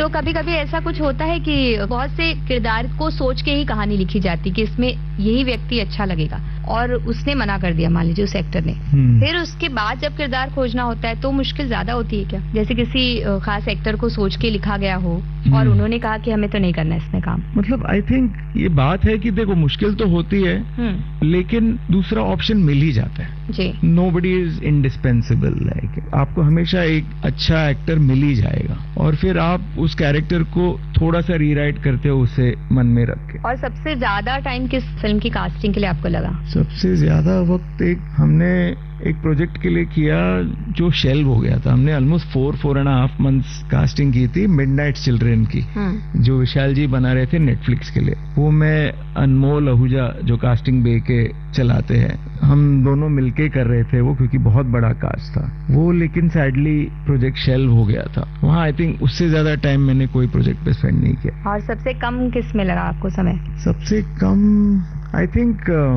तो कभी कभी ऐसा कुछ होता है कि बहुत से किरदार को सोच के ही कहानी लिखी जाती कि इसमें यही व्यक्ति अच्छा लगेगा और उसने मना कर दिया, मान लीजिए उस एक्टर ने, फिर उसके बाद जब किरदार खोजना होता है तो मुश्किल ज्यादा होती है क्या? जैसे किसी खास एक्टर को सोच के लिखा गया हो और उन्होंने कहा कि हमें तो नहीं करना इसमें काम। मतलब आई थिंक ये बात है कि देखो मुश्किल तो होती है, लेकिन दूसरा ऑप्शन मिल ही जाता है जी। नोबडी इज इंडिस्पेंसिबल, लाइक आपको हमेशा एक अच्छा एक्टर मिल ही जाएगा और फिर आप उस कैरेक्टर को थोड़ा सा रीराइट करते हो उसे मन में रख के। और सबसे ज्यादा टाइम किस फिल्म की कास्टिंग के लिए आपको लगा? सबसे ज्यादा वक्त हमने एक प्रोजेक्ट के लिए किया जो शेल्व हो गया था। हमने ऑलमोस्ट 4.5 मंथ्स कास्टिंग की थी, मिडनाइट चिल्ड्रन की, जो विशाल जी बना रहे थे नेटफ्लिक्स के लिए। वो मैं अनमोल आहूजा जो कास्टिंग बे के चलाते हैं, हम दोनों मिलके कर रहे थे वो, क्योंकि बहुत बड़ा कास्ट था वो। लेकिन सैडली प्रोजेक्ट शेल्व हो गया था। वहाँ आई थिंक उससे ज्यादा टाइम मैंने कोई प्रोजेक्ट पे स्पेंड नहीं किया। और सबसे कम किस में लगा आपको समय? सबसे कम आई थिंक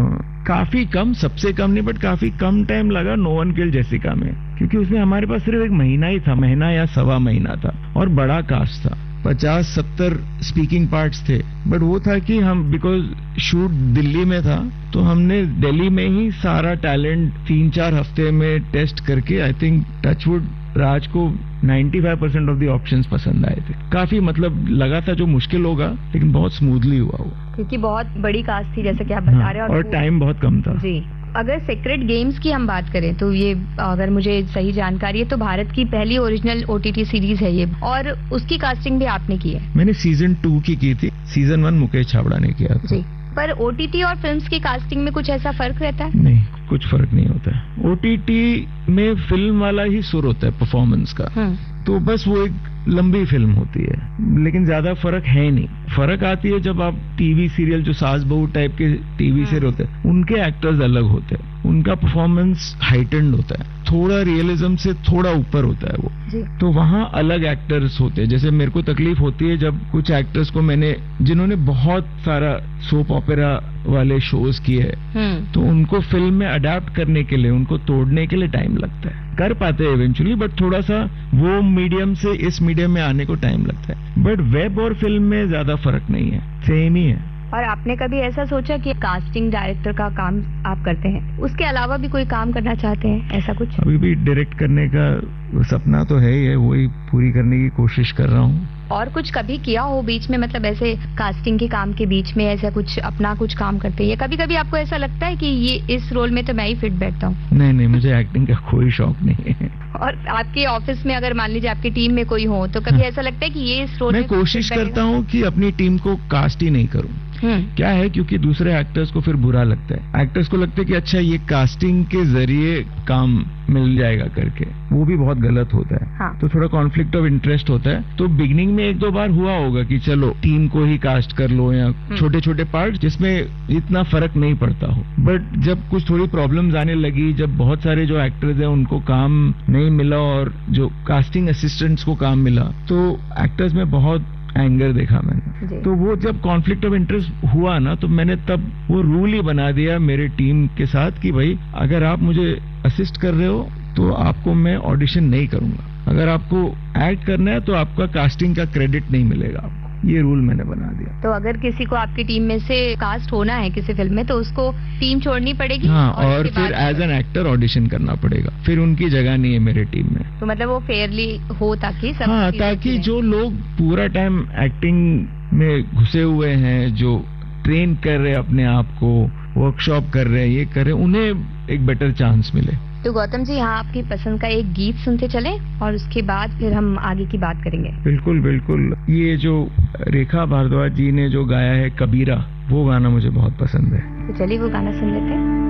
काफी कम, सबसे कम नहीं बट काफी कम टाइम लगा नो वन किल्ड जेसिका में, क्योंकि उसमें हमारे पास सिर्फ एक महीना ही था, महीना या सवा महीना था और बड़ा कास्ट था। 50-70 स्पीकिंग पार्ट्स थे, बट वो था कि हम बिकॉज शूट दिल्ली में था तो हमने दिल्ली में ही सारा टैलेंट 3-4 हफ्ते में टेस्ट करके आई थिंक टचवुड राज को 95% ऑफ द ऑप्शंस पसंद आए थे। काफी मतलब लगा था जो मुश्किल होगा, लेकिन बहुत स्मूथली हुआ वो, क्योंकि बहुत बड़ी कास्ट थी जैसे कि आप बता रहे हैं और टाइम बहुत कम था जी। अगर सीक्रेट गेम्स की हम बात करें तो ये, अगर मुझे सही जानकारी है तो भारत की पहली ओरिजिनल OTT सीरीज है ये, और उसकी कास्टिंग भी आपने की है? मैंने सीजन 2 की थी, सीजन 1 मुकेश छाबड़ा ने किया था। जी। पर OTT और फिल्म्स की कास्टिंग में कुछ ऐसा फर्क रहता है? नहीं, कुछ फर्क नहीं होता है। OTT में फिल्म वाला ही सुर होता है परफॉर्मेंस का, तो बस वो एक लंबी फिल्म होती है, लेकिन ज्यादा फर्क है नहीं। फर्क आती है जब आप टीवी सीरियल, जो सास बहू टाइप के टीवी सीरियल होते हैं, उनके एक्टर्स अलग होते हैं, उनका परफॉर्मेंस हाइटेंड होता है, थोड़ा रियलिज्म से थोड़ा ऊपर होता है वो जी। तो वहाँ अलग एक्टर्स होते हैं। जैसे मेरे को तकलीफ होती है जब कुछ एक्टर्स को मैंने, जिन्होंने बहुत सारा सोप ओपेरा वाले शोज किए हैं, तो उनको फिल्म में अडेप्ट करने के लिए, उनको तोड़ने के लिए टाइम लगता है। कर पाते हैं इवेंचुअली, बट थोड़ा सा वो मीडियम से इस मीडियम में आने को टाइम लगता है। बट वेब और फिल्म में ज्यादा फर्क नहीं है, सेम ही है। और आपने कभी ऐसा सोचा कि कास्टिंग डायरेक्टर का काम आप करते हैं, उसके अलावा भी कोई काम करना चाहते हैं, ऐसा कुछ? अभी भी डायरेक्ट करने का सपना तो है ही है, वही पूरी करने की कोशिश कर रहा हूँ। और कुछ कभी किया हो बीच में, मतलब ऐसे कास्टिंग के काम के बीच में ऐसा कुछ अपना कुछ काम करते हैं? कभी कभी आपको ऐसा लगता है कि ये इस रोल में तो मैं ही फिट बैठता हूँ? नहीं, मुझे एक्टिंग का कोई शौक नहीं है। और आपके ऑफिस में अगर मान लीजिए आपकी टीम में कोई हो तो कभी ऐसा लगता है कि ये इस रोल में? मैं कोशिश करता हूँ कि अपनी टीम को कास्ट ही नहीं करूँ। क्या है, क्योंकि दूसरे एक्टर्स को फिर बुरा लगता है। एक्टर्स को लगता है कि अच्छा ये कास्टिंग के जरिए काम मिल जाएगा करके, वो भी बहुत गलत होता है। हाँ। तो थोड़ा कॉन्फ्लिक्ट ऑफ इंटरेस्ट होता है। तो बिगनिंग में 1-2 बार हुआ होगा कि चलो टीम को ही कास्ट कर लो, या छोटे छोटे पार्ट जिसमें इतना फर्क नहीं पड़ता हो। बट जब कुछ थोड़ी प्रॉब्लम्स आने लगी, जब बहुत सारे जो एक्टर्स हैं उनको काम नहीं मिला और जो कास्टिंग असिस्टेंट्स को काम मिला, तो एक्टर्स में बहुत एंगर देखा मैंने। तो वो जब कॉन्फ्लिक्ट ऑफ इंटरेस्ट हुआ ना, तो मैंने तब वो रूल ही बना दिया मेरे टीम के साथ कि भाई अगर आप मुझे असिस्ट कर रहे हो तो आपको मैं ऑडिशन नहीं करूंगा, अगर आपको एक्ट करना है तो आपका कास्टिंग का क्रेडिट नहीं मिलेगा आपको। ये रूल मैंने बना दिया। तो अगर किसी को आपकी टीम में से कास्ट होना है किसी फिल्म में तो उसको टीम छोड़नी पड़ेगी? हाँ, और फिर एज एन एक्टर ऑडिशन करना पड़ेगा, फिर उनकी जगह नहीं है मेरे टीम में। तो मतलब वो फेयरली हो ताकि सब, हाँ, ताकि जो लोग पूरा टाइम एक्टिंग में घुसे हुए हैं, जो ट्रेन कर रहे हैं अपने आप को, वर्कशॉप कर रहे हैं, ये कर रहे हैं, उन्हें एक बेटर चांस मिले। तो गौतम जी, यहाँ आपकी पसंद का एक गीत सुनते चले और उसके बाद फिर हम आगे की बात करेंगे। बिल्कुल बिल्कुल। ये जो रेखा भारद्वाज जी ने जो गाया है कबीरा, वो गाना मुझे बहुत पसंद है। तो चलिए वो गाना सुन लेते हैं।